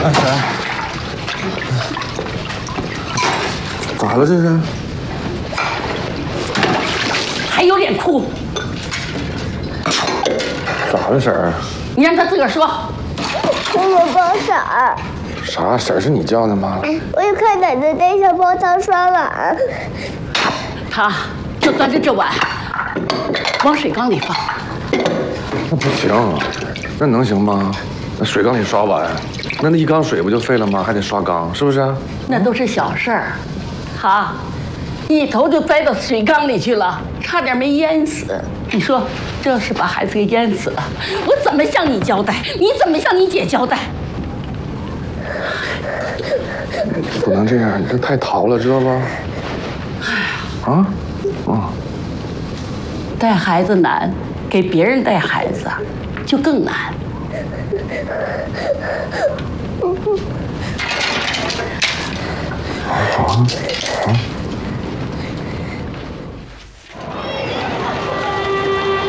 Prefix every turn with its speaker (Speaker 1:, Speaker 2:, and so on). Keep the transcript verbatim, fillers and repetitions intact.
Speaker 1: 阿晨，咋了这是？
Speaker 2: 还有脸哭？
Speaker 1: 咋了婶儿？
Speaker 2: 你让他自个儿说。
Speaker 3: 我帮婶儿。
Speaker 1: 啥婶儿是你叫的吗？
Speaker 3: 我就看奶奶在下煲汤刷碗。
Speaker 2: 他就端着这碗往水缸里放。
Speaker 1: 那不行，那能行吗？那水缸里刷碗，那那一缸水不就废了吗？还得刷缸，是不是？
Speaker 2: 那都是小事儿，哈，一头就栽到水缸里去了，差点没淹死。你说这是把孩子给淹死了，我怎么向你交代？你怎么向你姐交代？
Speaker 1: 不能这样，你这太淘了，知道吧？啊，啊，
Speaker 2: 带孩子难，给别人带孩子就更难。
Speaker 1: 好啊，好啊。